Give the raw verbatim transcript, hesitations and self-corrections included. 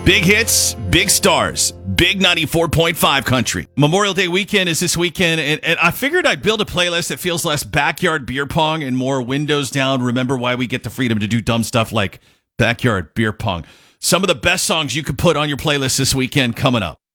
Big hits, big stars, big ninety-four point five country. Memorial Day weekend is this weekend, and, and I figured I'd build a playlist that feels less backyard beer pong and more windows down. Remember why we get the freedom to do dumb stuff like backyard beer pong. Some of the best songs you could put on your playlist this weekend coming up.